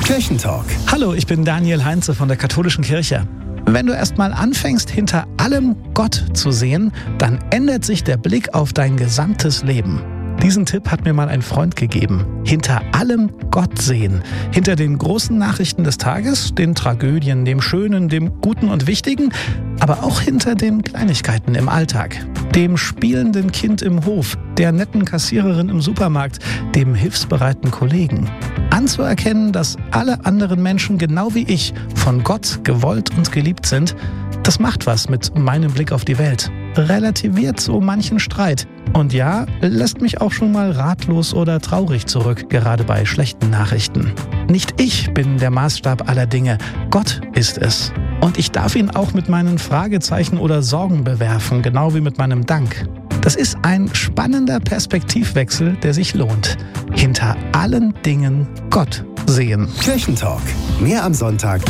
Kirchentalk. Hallo, ich bin Daniel Heinze von der Katholischen Kirche. Wenn du erst mal anfängst, hinter allem Gott zu sehen, dann ändert sich der Blick auf dein gesamtes Leben. Diesen Tipp hat mir mal ein Freund gegeben. Hinter allem Gott sehen. Hinter den großen Nachrichten des Tages, den Tragödien, dem Schönen, dem Guten und Wichtigen, aber auch hinter den Kleinigkeiten im Alltag. Dem spielenden Kind im Hof, der netten Kassiererin im Supermarkt, dem hilfsbereiten Kollegen. Anzuerkennen, dass alle anderen Menschen genau wie ich von Gott gewollt und geliebt sind, das macht was mit meinem Blick auf die Welt. Relativiert so manchen Streit. Und ja, lässt mich auch schon mal ratlos oder traurig zurück, gerade bei schlechten Nachrichten. Nicht ich bin der Maßstab aller Dinge, Gott ist es. Und ich darf ihn auch mit meinen Fragezeichen oder Sorgen bewerfen, genau wie mit meinem Dank. Das ist ein spannender Perspektivwechsel, der sich lohnt. Hinter allen Dingen Gott sehen. Kirchentalk. Mehr am Sonntag